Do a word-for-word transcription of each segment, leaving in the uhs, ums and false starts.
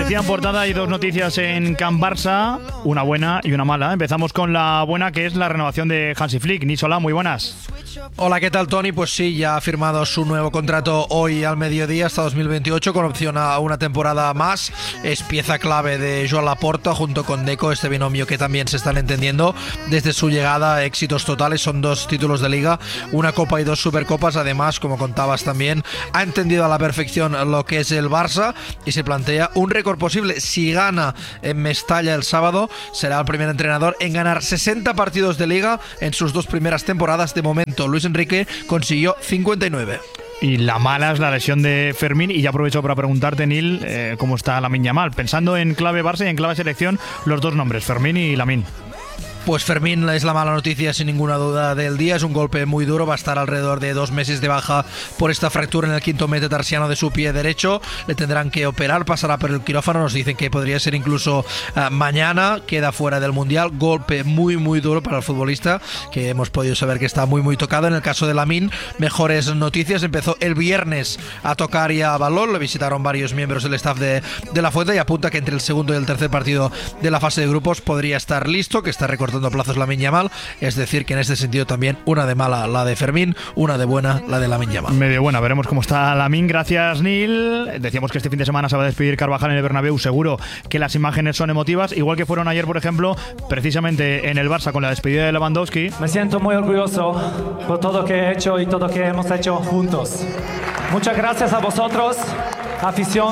decía en portada, hay dos noticias en Can Barça, una buena y una mala. Empezamos con la buena, que es la renovación de Hansi Flick. Nisola, muy buenas. Hola, ¿qué tal, Tony? Pues sí, ya ha firmado su nuevo contrato hoy al mediodía hasta dos mil veintiocho con opción a una temporada más. Es pieza clave de Joan Laporta junto con Deco, este binomio que también se están entendiendo desde su llegada. Éxitos totales, son dos títulos de liga, una copa y dos supercopas. Además, como contabas también, ha entendido a la perfección lo que es el Barça y se plantea un récord posible. Si gana en Mestalla el sábado, será el primer entrenador en ganar sesenta partidos de liga en sus dos primeras temporadas. De momento, Luis Enrique consiguió cincuenta y nueve. Y la mala es la lesión de Fermín. Y ya aprovecho para preguntarte, Nil, eh, cómo está Lamine Yamal. Pensando en clave Barça y en clave selección, los dos nombres, Fermín y Lamine. Pues Fermín es la mala noticia sin ninguna duda del día. Es un golpe muy duro, va a estar alrededor de dos meses de baja por esta fractura en el quinto metatarsiano de su pie derecho. Le tendrán que operar, pasará por el quirófano. Nos dicen que podría ser incluso uh, mañana. Queda fuera del Mundial. Golpe muy muy duro para el futbolista, que hemos podido saber que está muy muy tocado. En el caso de Lamine, mejores noticias. Empezó el viernes a tocar y a balón. Lo visitaron varios miembros del staff de, de la Fuente y apunta que entre el segundo y el tercer partido de la fase de grupos podría estar listo, que está recortando plazos Lamine Yamal. Es decir, que en este sentido también una de mala la de Fermín, una de buena la de Lamine Yamal. Medio buena, veremos cómo está Lamine. Gracias, Nil. Decíamos que este fin de semana se va a despedir Carvajal en el Bernabéu. Seguro que las imágenes son emotivas, igual que fueron ayer, por ejemplo, precisamente en el Barça con la despedida de Lewandowski. Me siento muy orgulloso por todo lo que he hecho y todo lo que hemos hecho juntos. Muchas gracias a vosotros, afición.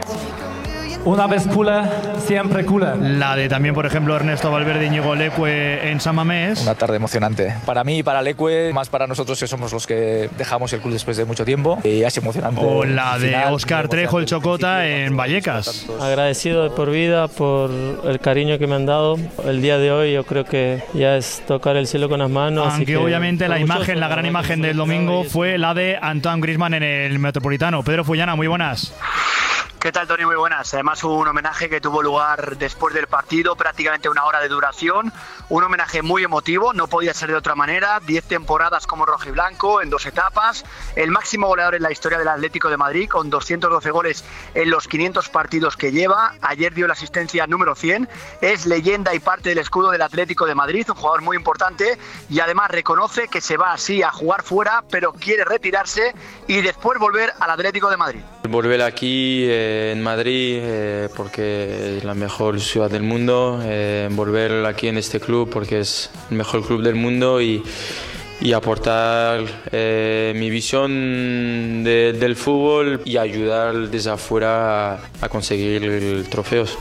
Una vez culé, siempre culé. La de también, por ejemplo, Ernesto Valverde y Íñigo Leque en San Mamés. Una tarde emocionante. Para mí y para Leque, más para nosotros que somos los que dejamos el club después de mucho tiempo. Y es emocionante. O la de Óscar Trejo, el Chocota, en Vallecas. Agradecido de por vida por el cariño que me han dado. El día de hoy yo creo que ya es tocar el cielo con las manos. Aunque así que obviamente la imagen, la gran imagen del domingo fue la de Antoine Griezmann en el Metropolitano. Pedro Fullana, muy buenas. ¿Qué tal, Tony? Muy buenas. Además, un homenaje que tuvo lugar después del partido, prácticamente una hora de duración. Un homenaje muy emotivo, no podía ser de otra manera. Diez temporadas como rojiblanco en dos etapas. El máximo goleador en la historia del Atlético de Madrid, con doscientos doce goles en los quinientos partidos que lleva. Ayer dio la asistencia número cien. Es leyenda y parte del escudo del Atlético de Madrid, un jugador muy importante. Y además reconoce que se va así a jugar fuera, pero quiere retirarse y después volver al Atlético de Madrid. Volver aquí eh, en Madrid eh, porque es la mejor ciudad del mundo, eh, volver aquí en este club porque es el mejor club del mundo y, y aportar eh, mi visión de, del fútbol y ayudar desde afuera a, a conseguir trofeos.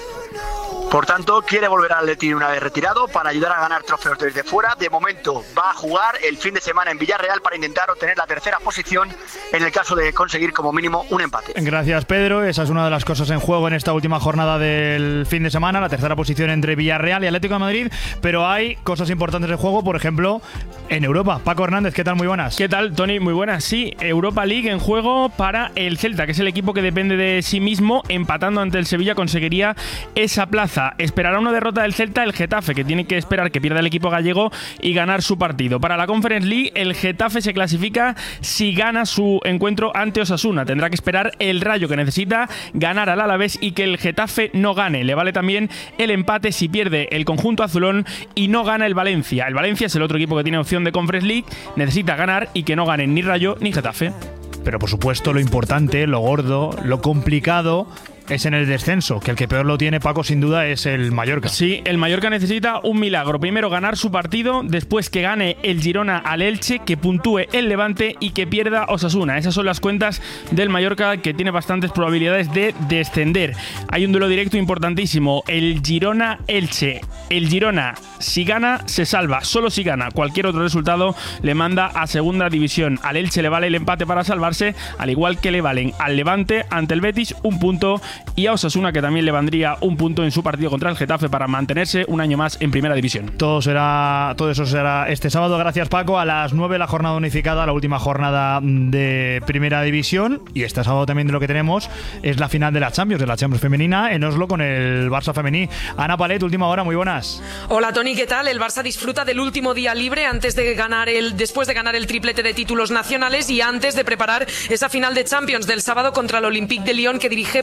Por tanto, quiere volver al Atleti una vez retirado para ayudar a ganar trofeos desde fuera. De momento va a jugar el fin de semana en Villarreal para intentar obtener la tercera posición en el caso de conseguir como mínimo un empate. Gracias, Pedro. Esa es una de las cosas en juego en esta última jornada del fin de semana, la tercera posición entre Villarreal y Atlético de Madrid. Pero hay cosas importantes en juego, por ejemplo, en Europa. Paco Hernández, ¿qué tal? Muy buenas. ¿Qué tal, Tony? Muy buenas. Sí, Europa League en juego para el Celta, que es el equipo que depende de sí mismo. Empatando ante el Sevilla conseguiría esa plaza. Esperará una derrota del Celta el Getafe, que tiene que esperar que pierda el equipo gallego y ganar su partido. Para la Conference League, el Getafe se clasifica si gana su encuentro ante Osasuna. Tendrá que esperar el Rayo, que necesita ganar al Alavés y que el Getafe no gane. Le vale también el empate si pierde el conjunto azulón y no gana el Valencia. El Valencia es el otro equipo que tiene opción de Conference League. Necesita ganar y que no ganen ni Rayo ni Getafe. Pero por supuesto lo importante, lo gordo, lo complicado es en el descenso, que el que peor lo tiene, Paco, sin duda, es el Mallorca. Sí, el Mallorca necesita un milagro. Primero ganar su partido, después que gane el Girona al Elche, que puntúe el Levante y que pierda Osasuna. Esas son las cuentas del Mallorca, que tiene bastantes probabilidades de descender. Hay un duelo directo importantísimo, el Girona-Elche. El Girona, si gana, se salva. Solo si gana. Cualquier otro resultado le manda a segunda división. Al Elche le vale el empate para salvarse, al igual que le valen al Levante ante el Betis un punto y a Osasuna, que también le valdría un punto en su partido contra el Getafe para mantenerse un año más en primera división. Todo será, todo eso será este sábado. Gracias, Paco. A las nueve la jornada unificada, la última jornada de primera división. Y este sábado también de lo que tenemos es la final de la Champions, de la Champions femenina en Oslo con el Barça femení. Ana Palet, última hora, muy buenas. Hola, Tony, ¿qué tal? El Barça disfruta del último día libre antes de ganar el, después de ganar el triplete de títulos nacionales y antes de preparar esa final de Champions del sábado contra el Olympique de Lyon, que dirige precisamente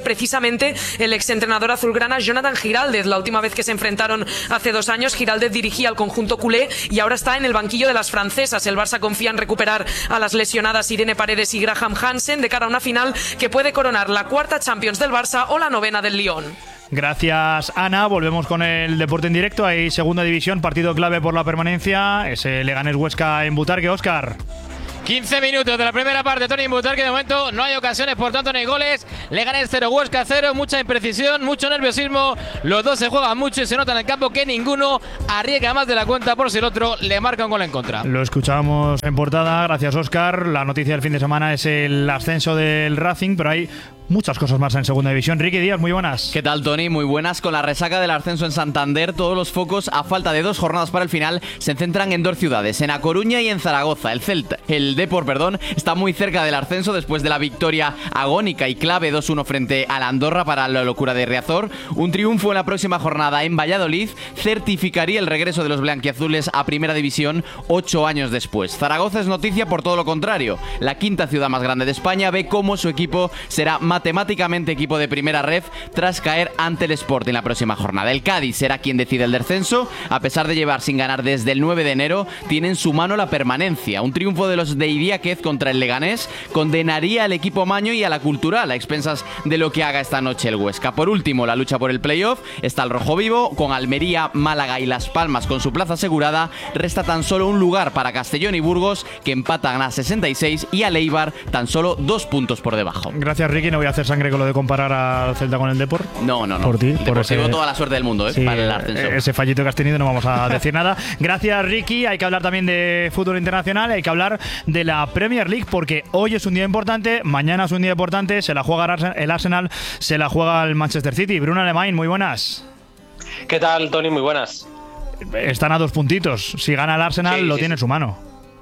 precisamente el exentrenador azulgrana Jonathan Giraldez. La última vez que se enfrentaron hace dos años, Giraldez dirigía al conjunto culé y ahora está en el banquillo de las francesas. El Barça confía en recuperar a las lesionadas Irene Paredes y Graham Hansen de cara a una final que puede coronar la cuarta Champions del Barça o la novena del Lyon. Gracias, Ana. Volvemos con el deporte en directo. Hay segunda división, partido clave por la permanencia. Ese Leganés Huesca en Butarque. Óscar. quince minutos de la primera parte, Toni Butarque. De momento no hay ocasiones, por tanto no hay goles. Leganés cero, Huesca cero, mucha imprecisión, mucho nerviosismo. Los dos se juegan mucho y se nota en el campo que ninguno arriesga más de la cuenta por si el otro le marca un gol en contra. Lo escuchamos en portada, gracias, Óscar. La noticia del fin de semana es el ascenso del Racing, pero hay muchas cosas más en segunda división. Ricky Díaz, muy buenas. ¿Qué tal, Tony? Muy buenas. Con la resaca del ascenso en Santander, todos los focos, a falta de dos jornadas para el final, se centran en dos ciudades, en A Coruña y en Zaragoza. El Celta, el Depor, perdón, está muy cerca del ascenso después de la victoria agónica y clave dos uno frente a la Andorra para la locura de Riazor. Un triunfo en la próxima jornada en Valladolid certificaría el regreso de los blanquiazules a Primera División ocho años después. Zaragoza es noticia por todo lo contrario. La quinta ciudad más grande de España ve cómo su equipo será más matemáticamente equipo de primera ref tras caer ante el Sporting la próxima jornada. El Cádiz será quien decide el descenso. A pesar de llevar sin ganar desde el nueve de enero, tiene en su mano la permanencia. Un triunfo de los de Idiáquez contra el Leganés condenaría al equipo maño y a la Cultural a expensas de lo que haga esta noche el Huesca. Por último, la lucha por el playoff está el rojo vivo, con Almería, Málaga y Las Palmas con su plaza asegurada. Resta tan solo un lugar para Castellón y Burgos, que empatan a sesenta y seis, y a Eibar tan solo dos puntos por debajo. Gracias, Ricky. No voy a hacer sangre con lo de comparar al Celta con el Depor. No, no, no. Por ti, el por ese, toda la suerte del mundo, ¿eh? Sí, para el ascenso. Ese fallito que has tenido no vamos a decir nada. Gracias, Ricky. Hay que hablar también de fútbol internacional, hay que hablar de la Premier League, porque hoy es un día importante, mañana es un día importante, se la juega el Arsenal, se la juega el Manchester City. Bruno Alemán, muy buenas. ¿Qué tal, Tony? Muy buenas. Están a dos puntitos. Si gana el Arsenal, sí, lo sí, tiene sí. en su mano.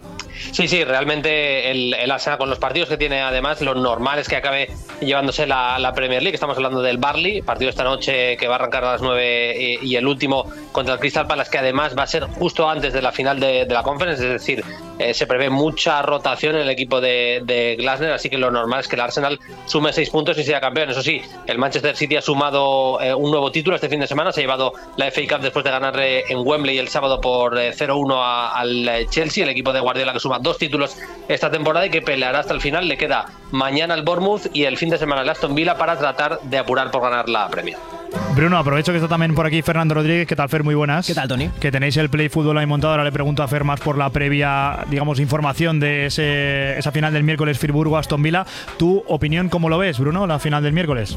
Sí, sí, realmente el, el Arsenal, con los partidos que tiene, además, lo normal es que acabe llevándose la, la Premier League. Estamos hablando del Burnley, partido esta noche que va a arrancar a las nueve, y, y el último contra el Crystal Palace, que además va a ser justo antes de la final de, de la Conference, es decir, eh, se prevé mucha rotación en el equipo de, de Glasner, así que lo normal es que el Arsenal sume seis puntos y sea campeón. Eso sí, el Manchester City ha sumado eh, un nuevo título este fin de semana, se ha llevado la F A Cup después de ganar eh, en Wembley el sábado por eh, cero uno al Chelsea, el equipo de Guardiola, que suma dos títulos esta temporada y que peleará hasta el final. Le queda mañana el Bournemouth y el fin de semana el Aston Villa para tratar de apurar por ganar la Premier. Bruno, aprovecho que está también por aquí Fernando Rodríguez. ¿Qué tal, Fer? Muy buenas. ¿Qué tal, Tony? Que tenéis el Play Fútbol ahí montado. Ahora le pregunto a Fer más por la previa, digamos, información de ese, esa final del miércoles, Friburgo-Aston Villa. ¿Tu opinión cómo lo ves, Bruno, la final del miércoles?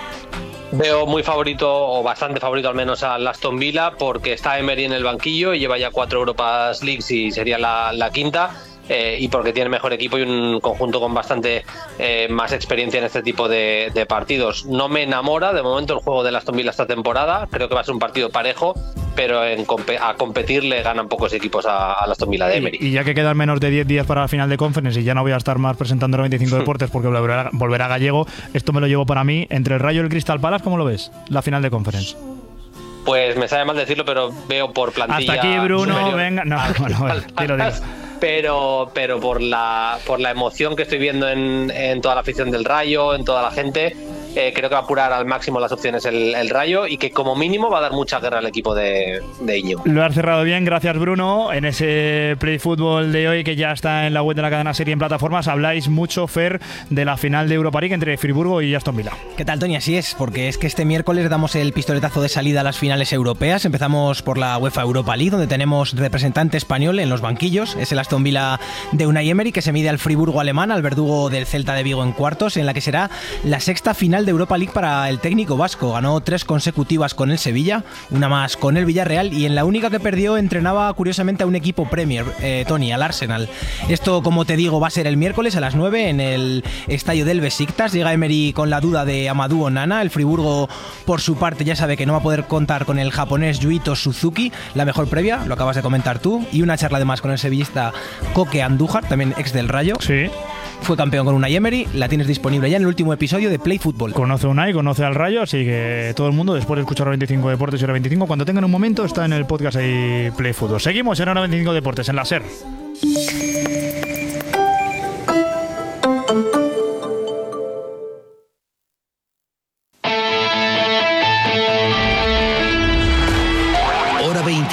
Veo muy favorito, o bastante favorito al menos, al Aston Villa, porque está Emery en el banquillo y lleva ya cuatro Europas Leagues y sería la, la quinta. Eh, y porque tiene mejor equipo y un conjunto con bastante eh, más experiencia en este tipo de, de partidos. No me enamora de momento el juego del Aston Villa esta temporada, creo que va a ser un partido parejo, pero en comp- a competir le ganan pocos equipos al Aston Villa de Emery. Y, y ya que quedan menos de diez días para la final de Conference y ya no voy a estar más presentando noventa y cinco Deportes porque volverá, volverá Gallego, esto me lo llevo para mí. Entre el Rayo y el Crystal Palace, ¿cómo lo ves? La final de Conference. Pues me sabe mal decirlo, pero veo por plantilla. Hasta aquí, Bruno, superior. venga. No, bueno, bueno, tiro, tiro. Pero, pero por la por la emoción que estoy viendo en, en toda la afición del Rayo, en toda la gente, eh, creo que va a apurar al máximo las opciones el, el Rayo y que como mínimo va a dar mucha guerra al equipo de, de Íñigo. Lo has cerrado bien, gracias, Bruno. En ese Play Fútbol de hoy, que ya está en la web de la cadena Serie en plataformas, habláis mucho, Fer, de la final de Europa League entre Friburgo y Aston Villa. ¿Qué tal, Tony? Así es, porque es que este miércoles damos el pistoletazo de salida a las finales europeas. Empezamos por la UEFA Europa League, donde tenemos representante español en los banquillos. Es el Aston Villa de Unai Emery, que se mide al Friburgo alemán, al verdugo del Celta de Vigo en cuartos, en la que será la sexta final de Europa League para el técnico vasco. Ganó tres consecutivas con el Sevilla, una más con el Villarreal, y en la única que perdió entrenaba curiosamente a un equipo Premier, eh, Tony, al Arsenal. Esto, como te digo, va a ser el miércoles a las nueve en el estadio del Besiktas. Llega Emery con la duda de Amadou Onana. El Friburgo, por su parte, ya sabe que no va a poder contar con el japonés Yuito Suzuki. La mejor previa, lo acabas de comentar tú, y una charla además con el sevillista Koke Andújar, también ex del Rayo. Sí. Fue campeón con Unai Emery, la tienes disponible ya en el último episodio de Play Fútbol. Conoce a Unai, conoce al Rayo, así que todo el mundo, después de escuchar Hora veinticinco Deportes y Hora veinticinco, cuando tengan un momento, está en el podcast ahí Play Fútbol. Seguimos en Hora veinticinco Deportes, en la SER.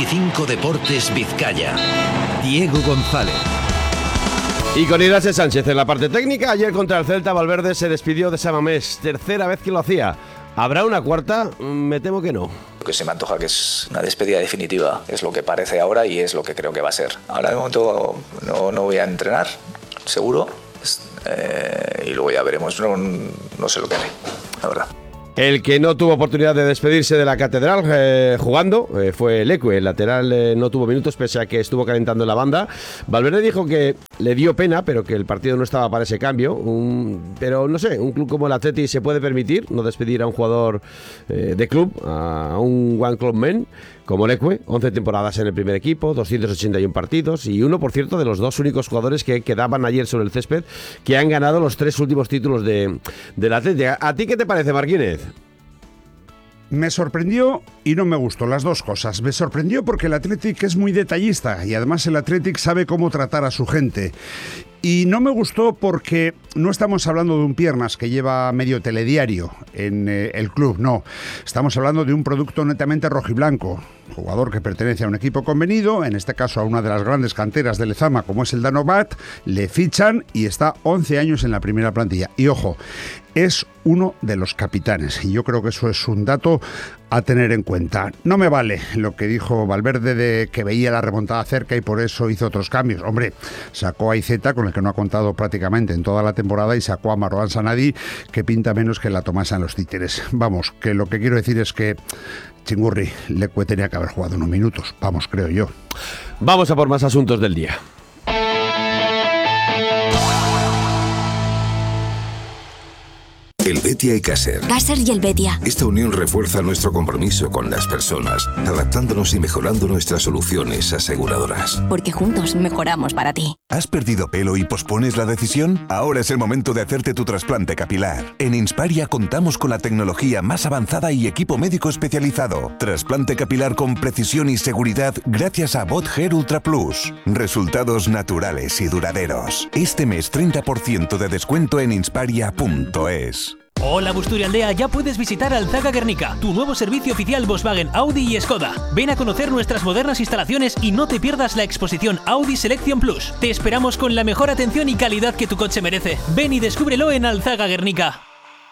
veinticinco Deportes Vizcaya. Diego González. Y con Irache Sánchez en la parte técnica, ayer contra el Celta Valverde se despidió de San Mamés, tercera vez que lo hacía. ¿Habrá una cuarta? Me temo que no. Lo que se me antoja que es una despedida definitiva, es lo que parece ahora y es lo que creo que va a ser. Ahora de momento no, no voy a entrenar, seguro, eh, y luego ya veremos, no, no sé lo que haré, la verdad. El que no tuvo oportunidad de despedirse de la catedral eh, jugando eh, fue Leque. El lateral eh, no tuvo minutos pese a que estuvo calentando en la banda. Valverde dijo que le dio pena, pero que el partido no estaba para ese cambio. Un, pero no sé, un club como el Atleti se puede permitir no despedir a un jugador eh, de club, a un One Club Man como Leque. once temporadas en el primer equipo, doscientos ochenta y uno partidos y uno, por cierto, de los dos únicos jugadores que quedaban ayer sobre el césped que han ganado los tres últimos títulos de, del Atleti. ¿A ti qué te parece, Marquínez? Me sorprendió y no me gustó, las dos cosas. Me sorprendió porque el Athletic es muy detallista y además el Athletic sabe cómo tratar a su gente. Y no me gustó porque no estamos hablando de un Piernas que lleva medio telediario en eh, el club, no. Estamos hablando de un producto netamente rojiblanco. Jugador que pertenece a un equipo convenido, en este caso a una de las grandes canteras de Lezama como es el Danobat, le fichan y está once años en la primera plantilla. Y ojo, es uno de los capitanes y yo creo que eso es un dato a tener en cuenta. No me vale lo que dijo Valverde de que veía la remontada cerca y por eso hizo otros cambios. Hombre, sacó a Iceta, con el que no ha contado prácticamente en toda la temporada, y sacó a Marwan Sanadi, que pinta menos que la Tomasa en los títeres. Vamos, que lo que quiero decir es que Chingurri, Leque tenía que haber jugado unos minutos, vamos, creo yo. Vamos a por más asuntos del día. El Betia y Caser. Caser y el Betia. Esta unión refuerza nuestro compromiso con las personas, adaptándonos y mejorando nuestras soluciones aseguradoras. Porque juntos mejoramos para ti. ¿Has perdido pelo y pospones la decisión? Ahora es el momento de hacerte tu trasplante capilar. En Insparia contamos con la tecnología más avanzada y equipo médico especializado. Trasplante capilar con precisión y seguridad gracias a Bot Hair Ultra Plus. Resultados naturales y duraderos. Este mes treinta por ciento de descuento en insparia punto es. Hola Busturialdea, ya puedes visitar Alzaga Guernica, tu nuevo servicio oficial Volkswagen, Audi y Skoda. Ven a conocer nuestras modernas instalaciones y no te pierdas la exposición Audi Selection Plus. Te esperamos con la mejor atención y calidad que tu coche merece. Ven y descúbrelo en Alzaga Guernica.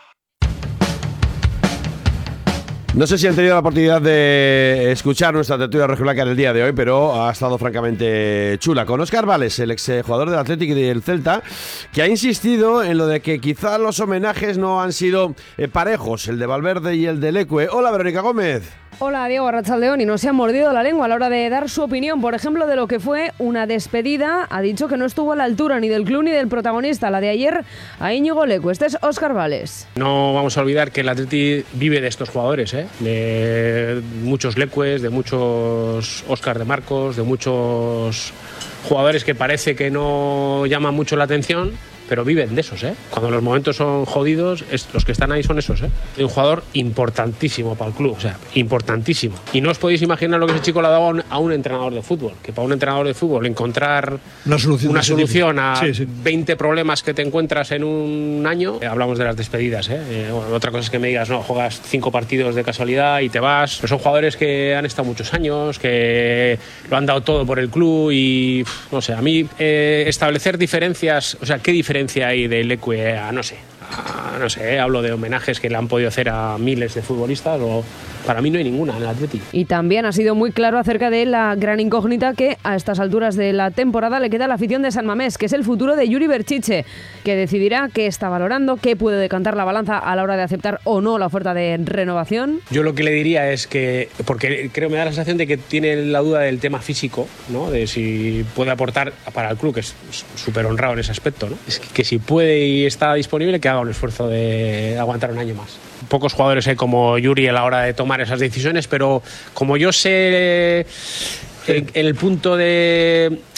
No sé si han tenido la oportunidad de escuchar nuestra tertulia rojiblanca en el día de hoy, pero ha estado francamente chula. Con Óscar Vales, el exjugador del Athletic y del Celta, que ha insistido en lo de que quizá los homenajes no han sido eh, parejos, el de Valverde y el de Leque. Hola, Verónica Gómez. Hola, Diego Arratsaldeón, y no se ha mordido la lengua a la hora de dar su opinión, por ejemplo, de lo que fue una despedida. Ha dicho que no estuvo a la altura ni del club ni del protagonista, la de ayer, a Íñigo Leque. Este es Óscar Vales. No vamos a olvidar que el Atleti vive de estos jugadores, ¿eh? De muchos Leques, de muchos Óscar de Marcos, de muchos jugadores que parece que no llaman mucho la atención, pero viven de esos, ¿eh? Cuando los momentos son jodidos, es, los que están ahí son esos, ¿eh? Un jugador importantísimo para el club, o sea, importantísimo. Y no os podéis imaginar lo que ese chico le ha dado a un, a un entrenador de fútbol, que para un entrenador de fútbol encontrar una solución, una solución a sí, sí. veinte problemas que te encuentras en un año, eh, hablamos de las despedidas, ¿eh? Eh, bueno, otra cosa es que me digas, no, juegas cinco partidos de casualidad y te vas, pero son jugadores que han estado muchos años, que lo han dado todo por el club y, no sé, a mí eh, establecer diferencias, o sea, ¿qué diferencia hay de Leque a, no sé, a, no sé, hablo de homenajes que le han podido hacer a miles de futbolistas, o para mí no hay ninguna en el Atleti. Y también ha sido muy claro acerca de la gran incógnita que a estas alturas de la temporada le queda a la afición de San Mamés, que es el futuro de Yuri Berchiche, que decidirá qué está valorando, qué puede decantar la balanza a la hora de aceptar o no la oferta de renovación. Yo lo que le diría es que, porque creo me da la sensación de que tiene la duda del tema físico, ¿no? De si puede aportar para el club, que es súper honrado en ese aspecto, ¿no? Es que, que si puede y está disponible, que haga un esfuerzo de aguantar un año más. Pocos jugadores hay como Yuri a la hora de tomar esas decisiones, pero como yo sé en el punto de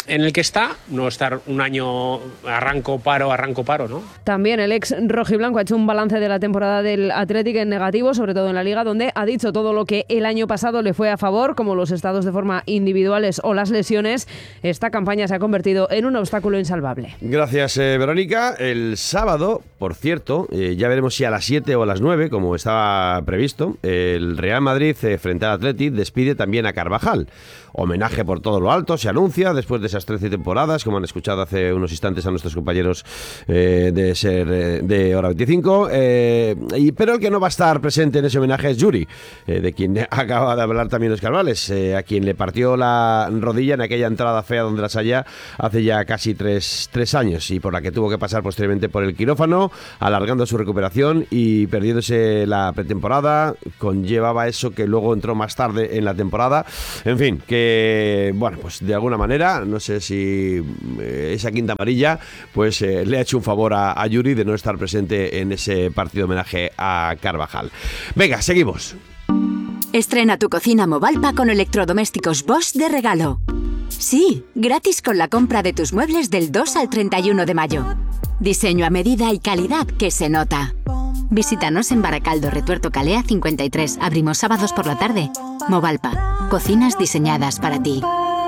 en el que está, no estar un año arranco, paro, arranco, paro, ¿no? También el ex rojiblanco ha hecho un balance de la temporada del Athletic en negativo, sobre todo en la Liga, donde ha dicho todo lo que el año pasado le fue a favor, como los estados de forma individuales o las lesiones. Esta campaña se ha convertido en un obstáculo insalvable. Gracias, eh, Verónica. El sábado, por cierto, eh, ya veremos si a las siete o a las nueve, como estaba previsto, el Real Madrid, eh, frente al Athletic, despide también a Carvajal. Homenaje por todo lo alto, se anuncia, después de esas trece temporadas, como han escuchado hace unos instantes a nuestros compañeros eh, de ser eh, de Hora veinticinco. Eh, y, pero el que no va a estar presente en ese homenaje es Yuri, eh, de quien acaba de hablar también Óscar Vales, eh, a quien le partió la rodilla en aquella entrada fea donde las haya hace ya casi tres, tres años, y por la que tuvo que pasar posteriormente por el quirófano, alargando su recuperación y perdiéndose la pretemporada. Conllevaba eso que luego entró más tarde en la temporada. En fin, que bueno, pues de alguna manera, no sé si eh, esa quinta amarilla pues eh, le ha hecho un favor a, a Yuri de no estar presente en ese partido de homenaje a Carvajal. Venga, seguimos. Estrena tu cocina Movalpa con electrodomésticos Bosch de regalo. Sí, gratis con la compra de tus muebles del dos al treinta y uno de mayo. Diseño a medida y calidad que se nota. Visítanos en Baracaldo, Retuerto Calea cincuenta y tres. Abrimos sábados por la tarde. Movalpa. Cocinas diseñadas para ti.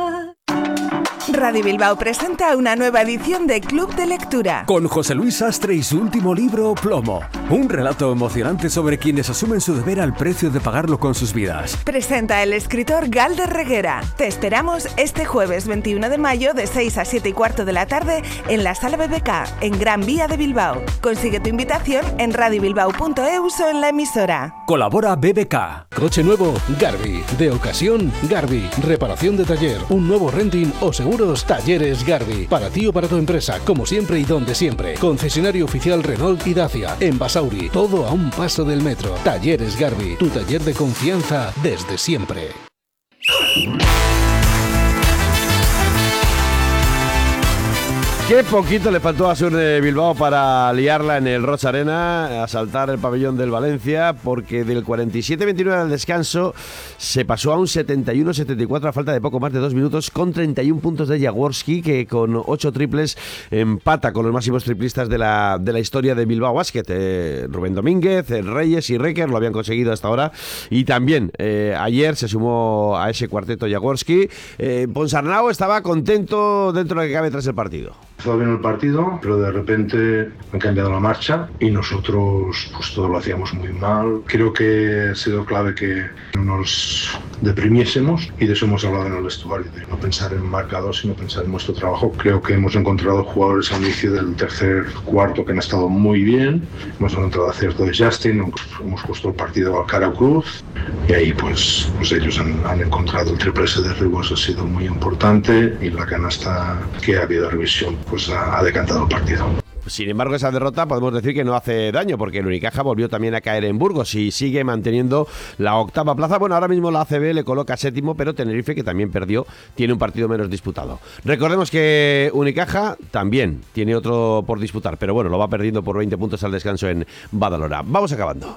Radio Bilbao presenta una nueva edición de Club de Lectura. Con José Luis Sastre y su último libro, Plomo. Un relato emocionante sobre quienes asumen su deber al precio de pagarlo con sus vidas. Presenta el escritor Galder Reguera. Te esperamos este jueves veintiuno de mayo de seis a siete y cuarto de la tarde en la Sala B B K, en Gran Vía de Bilbao. Consigue tu invitación en radiobilbao punto e u o en la emisora. Colabora B B K. Coche nuevo, Garbi. De ocasión, Garbi. Reparación de taller, un nuevo renting o seguro Talleres Garbi. Para ti o para tu empresa, como siempre y donde siempre. Concesionario oficial Renault y Dacia. En Basauri, todo a un paso del metro. Talleres Garbi, tu taller de confianza desde siempre. Qué poquito le faltó a Sur de Bilbao para liarla en el Rocha Arena, asaltar el pabellón del Valencia, porque del cuarenta y siete veintinueve al descanso se pasó a un setenta y uno setenta y cuatro a falta de poco más de dos minutos, con treinta y un puntos de Jaworski, que con ocho triples empata con los máximos triplistas de la, de la historia de Bilbao Basket. Eh, Rubén Domínguez, Reyes y Reker lo habían conseguido hasta ahora, y también eh, ayer se sumó a ese cuarteto Jaworski. Eh, Ponsarnau estaba contento dentro de lo que cabe tras el partido. Estaba bien el partido, pero de repente han cambiado la marcha y nosotros pues todo lo hacíamos muy mal. Creo que ha sido clave que no nos deprimiésemos, y de eso hemos hablado en el vestuario, de no pensar en marcador, sino pensar en nuestro trabajo. Creo que hemos encontrado jugadores al inicio del tercer cuarto que han estado muy bien. Hemos encontrado acierto de Justin, hemos puesto el partido al cara cruz, y ahí pues, pues ellos han, han encontrado el triple ese de Ribos, ha sido muy importante, y la canasta que ha habido revisión pues ha, ha decantado el partido. Sin embargo, esa derrota podemos decir que no hace daño, porque el Unicaja volvió también a caer en Burgos y sigue manteniendo la octava plaza. Bueno, ahora mismo la A C B le coloca séptimo, pero Tenerife, que también perdió, tiene un partido menos disputado. Recordemos que Unicaja también tiene otro por disputar, pero bueno, lo va perdiendo por veinte puntos al descanso en Badalona. Vamos acabando.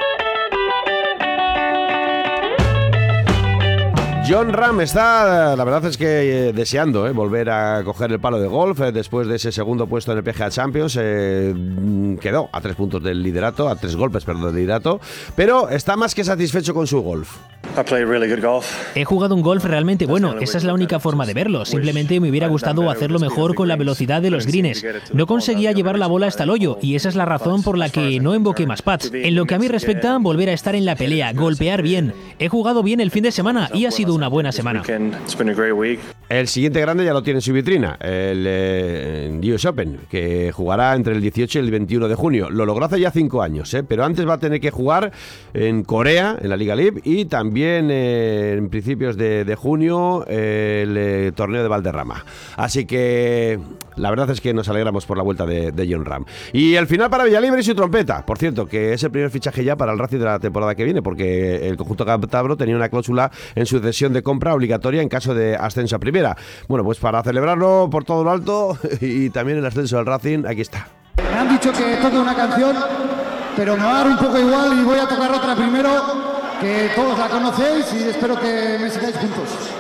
Jon Rahm está, la verdad es que eh, deseando eh, volver a coger el palo de golf eh, después de ese segundo puesto en el P G A Champions. Eh, quedó a tres puntos del liderato, a tres golpes, perdón, del liderato, pero está más que satisfecho con su golf. He jugado un golf realmente bueno, esa es la única forma de verlo. Simplemente me hubiera gustado hacerlo mejor con la velocidad de los greens. No conseguía llevar la bola hasta el hoyo, y esa es la razón por la que no invoqué más pads. En lo que a mí respecta, volver a estar en la pelea, golpear bien. He jugado bien el fin de semana y ha sido una buena semana. El siguiente grande ya lo tiene en su vitrina, el eh, U S Open, que jugará entre el dieciocho y el veintiuno de junio. Lo logró hace ya cinco años, ¿eh? Pero antes va a tener que jugar en Corea, en la Liga Live, y también eh, en principios de, de junio eh, el eh, torneo de Valderrama. Así que la verdad es que nos alegramos por la vuelta de, de Jon Rahm. Y el final para Villalibre y su trompeta, por cierto, que es el primer fichaje ya para el Racing de la temporada que viene, porque el conjunto cantabro tenía una cláusula en su cesión de compra obligatoria en caso de ascenso a primera. Bueno, pues para celebrarlo por todo lo alto y también el ascenso del Racing, aquí está. Me han dicho que toque una canción, pero me va a dar un poco igual y voy a tocar otra primero, que todos la conocéis, y espero que me sigáis juntos.